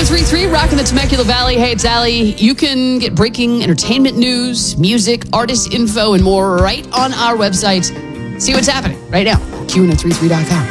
Q1033, rocking the Temecula Valley. Hey, it's Allie. You can get breaking entertainment news, music, artist info, and more right on our website. See what's happening right now. Q1033.com.